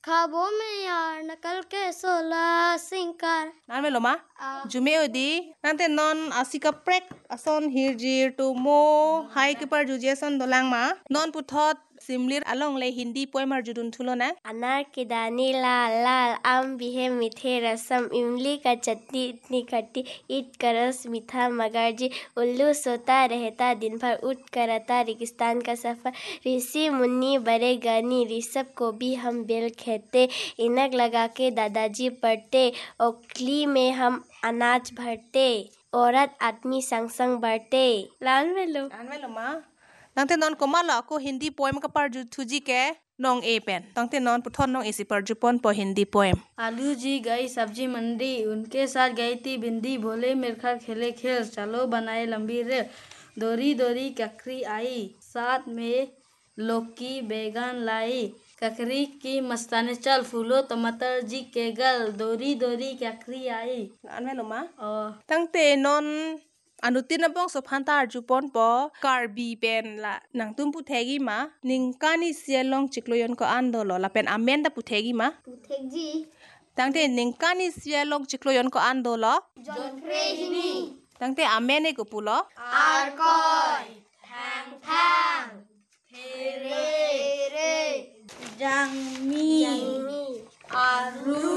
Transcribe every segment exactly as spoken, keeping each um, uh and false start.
खाबों में यार नकल के सोला सिंकार nan melo ma jume odi nante non asika prek ason hirjir to mo hai ke par juje son dolang ma non puthot simlir along le hindi poemar judun thulo na अनार की दानी लाल लाल आम भी है मीठे रसम इमली का चटनी इतनी खट्टी ईट का रस मीठा मगर जी उल्लू सोता रहता दिन भर उठ करता रेगिस्तान का सफर ऋषि मुन्नी बड़े गानी ऋषभ को भी हम बेल खेते इनक लगा के दादाजी पढ़ते ओखली में हम अनाज भरते औरत आदमी संग संग बढ़ते लाल मेलो nan melo ma nante non komala ko hindi poem ka par ju thuji ke nong e pen tangte non puthon nong esi par jupon po hindi poem आलू जी गई सब्जी मंडी उनके साथ गई थी बिंदी बोले मिलकर खेले खेल चलो बनाए लंबी रेल दोरी दोरी ककरी आई साथ में लौकी बैगन लाई ककरी की मस्ताने चल फूलो टमाटर जी के गल दोरी दोरी ककरी आई nan melo ma और tangte non anutin abong so phanta jupon po karbi pen la nang tum puthegi ma ningkani sialong chikloyon ko andolo la pen amenda puthegi ma पुथेक जी tangte ningkani sialong chikloyon ko andolo जॉनक्रेहिनी tangte amene ko pulo आरकोय थांग थांग रे रे जांगमी आरू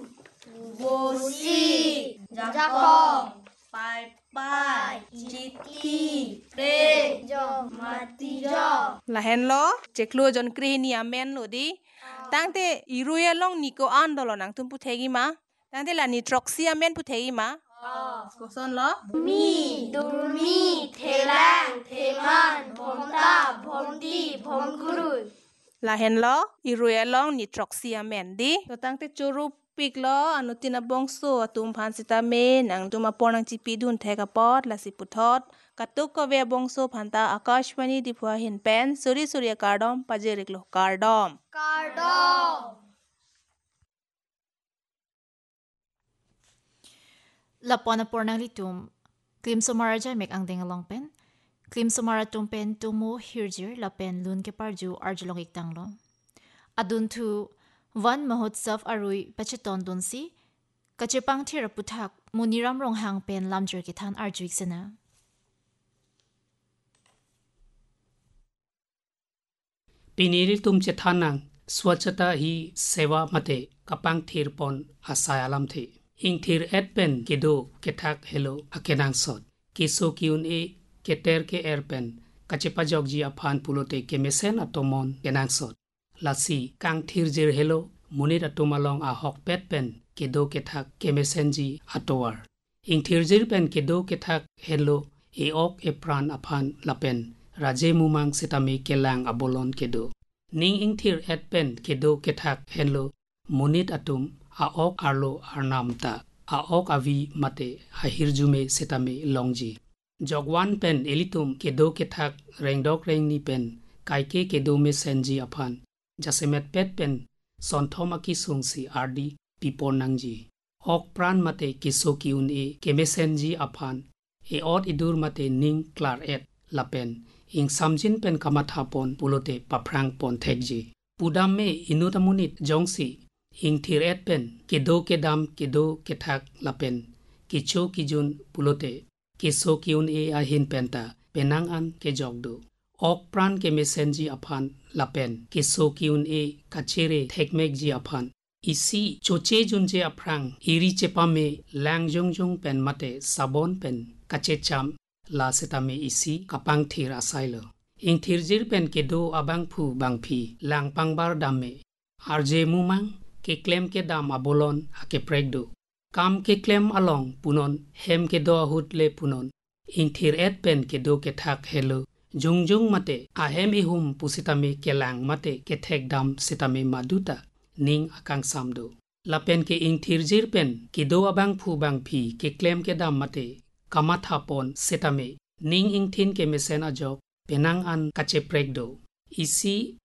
बोसी जाकों पाई पाई चिट्ठी रे जो माती जो lahen lo cheklo jon krihini amen lo di tangte iruya long niko andolo nang tum puthegi ma tangte la ni troxy amen puthegi ma koson lo me Durmi थेलांग थेमान भोमता भोमदी भोमगुरु lahen lo iruya long ni troxy amen di to tangte churu pik lo anutin abong so atum phan sita me nang tuma pornang chipi dun theka pot la si puthot katuk ko ve bong so phanta akashwani dipwa hin pen suri surya kardom pajerik lo kardom कार्डो Lapon pornang litum klim somara jay mek ang ding along pen klim somara tum pen tumo hirjir lapen lun ke parju arjulong iktang lo adun tu van mahotsav arui pachiton dun si kachepang thira puthak muniram rong hang pen lamjur ki than arjuik sena पिनेरी तुमचे थानांग स्वच्छता ही सेवा मते कपांग their पन आसायालम थे इंग their eight pen केदो केथाक hello अकेनांग सद केसो किउन ए केटेर के एर पेन कचेपा जगजी अफान पुलोते केमेसेन अतोमन केनांग सद लासी कांग थीर जिर हेलो मुनिर अतोमालोंग आ हक पेट पेन केदो केथाक केमेसेन जी अतोवार इंग थीर जिर पेन केदो केथाक हेलो ए ओक ए प्रान अफान लापेन राजे मुमांग सेतामी केलांग अबोलोन केदो निंग इंग थीर एट पेन केदो केथाक हेलो मुनित अतुम आ ओक आर्लो आरनामता आ ओक अवी मते हाहिरजुमे सेतामी लोंगजी जगवान पेन एलितुम केदो केथाक रेंगडोक रेंगनी पेन काइके केदो में सेंजी अफान जसेमेट पेट पेन सोंथोमाकी सुंगसी आरडी पिपोर नंगजी ओक प्राण मते किसो किउन ए केमेसेंजी अफान ए ओट इदुर मते निंग क्लार एट लापेन इंग सामजिन पेन कमाथापोन पुलोते पफ्रांग पोन थेगजी पुदाम में इनुतमुनित जोंगसी इंग थीर एट पेन केदो केदाम केदो केथाक लापेन किचो किजुन पुलोते केसो किउन ए आहिन पेंता पेनांग आन के जगदो ओक प्राण के मेसेंजी अफान लापेन केसो किउन ए कचेरे थेगमेक जी अफान इसी चोचे जुनजे अफ्रांग इरी चेपा में लैंग जोंग जोंग पेन मते साबोन पेन कचे चाम ला सेतामे इसी कपांग थीर आसाइलो इंग थीर जिर पेन के दो अबांग फू बांग फी लांग पांगबार दामे आरजे मुमांग के क्लेम के दाम अबोलोन आके प्रेग दो काम के क्लेम अलोंग पुनोन हेम के दो अहुत ले पुनोन इंग थीर एट पेन के दो के थाक हेलो जुंग जुंग मते आहेम इहुम पुसितामे के लांग मते के थेक दाम सेतामे मादुता निंग अकांग सामदो लापेन के इंग थीर जिर पेन के दो अबांग फू बांग फी के क्लेम के दाम मते कमाथापोन सेतामे निंग इंग थिन के मेसेन अजोक पेनांग आन कचे प्रेग दो इसी